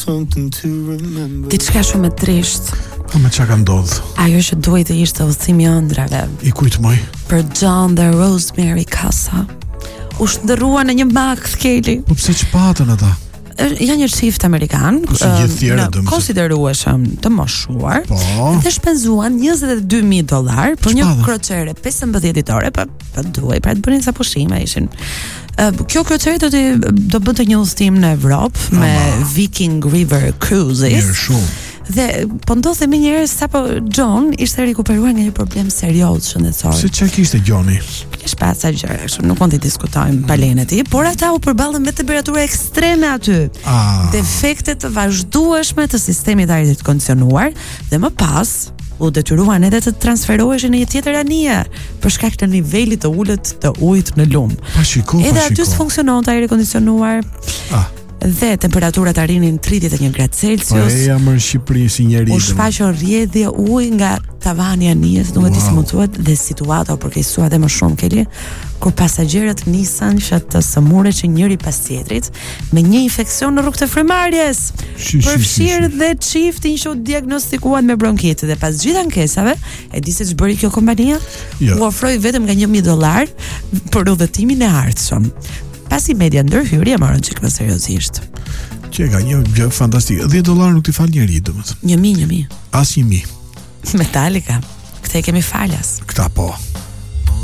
Diçka shumë e trisht. Po me çka ka ndodh? Ajo që duhet të ishte udhëtimi i ëndrave. I kujtmoj. Për John dhe Rosemary Casa. U shndërrua në një mak Kelly. Po pse ç'patën ata? Janë një çift amerikan, konsiderueshëm të moshuar, dhe shpenzuan $22,000 për një kroçere 15 ditore, pa duaj, pra të bënin sa pushime ishin. Kjo kroçere do bënte një udhëtim në Evropë me Viking River Cruises. Mirë shumë. Dhe po ndodhemi një herë sapo John ishte rikuperuar nga një problem serioz shëndetësor. Se çka kishte Johni? Kish pas sa gjëra, kështu nuk mund të diskutojmë palenë e tij, por ata u përballën me temperatura ekstreme aty. Defekte të vazhdueshme të sistemit të ajrit të kondicionuar dhe më pas u detyruan edhe të transferoheshin në një tjetër anije për shkak të nivelit të ulët të ujit në lum. Edhe aty s'funksiononte ajri kondicionuar. Dhe temperaturat arrinin 31 gradë Celsius. Po ja më në Shqipëri si njeri. U shfaqën rrjedhje ujë nga tavani i anijes, nuk e di si mund thuhet, dhe situata u përkeqësua edhe më shumë Kelly, kur pasagjerët nisën që të sëmurëshin njëri pas tjetrit me një infeksion në rrugët e frymarrjes. Përfshirë dhe çiftin që u diagnostikuan me bronkit dhe pas gjithë ankesave, e di se ç'bëri kjo kompania? U ofroi vetëm nga $1,000 për udhëtimin e ardhshëm. Pasi media ndërhyrje morën çik më seriozisht. Që ka një gjë fantastike. $10 nuk t'i fal njeri, domethënë. 1.000. As 1.000. Metallica. Këtë e kemi falas. Këta po.